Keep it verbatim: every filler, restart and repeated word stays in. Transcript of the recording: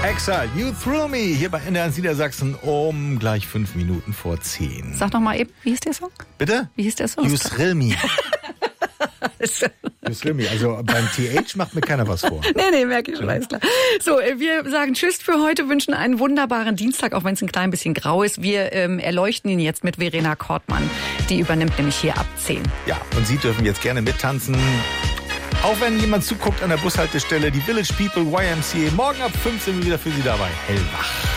Exile, You Thrill Me, hier bei N D R eins Niedersachsen um gleich fünf Minuten vor zehn. Sag doch mal eben, wie hieß der Song? Bitte? Wie hieß der Song? You Thrill Me. You Thrill Me, also beim T H macht mir keiner was vor. Nee, nee, merke ich schon, alles klar. So, wir sagen Tschüss für heute, wünschen einen wunderbaren Dienstag, auch wenn es ein klein bisschen grau ist. Wir ähm, erleuchten ihn jetzt mit Verena Kortmann. Die übernimmt nämlich hier ab zehn. Ja, und Sie dürfen jetzt gerne mittanzen. Auch wenn jemand zuguckt an der Bushaltestelle, die Village People Y M C A. Morgen ab fünfzehn Uhr wieder für Sie dabei. Hellwach.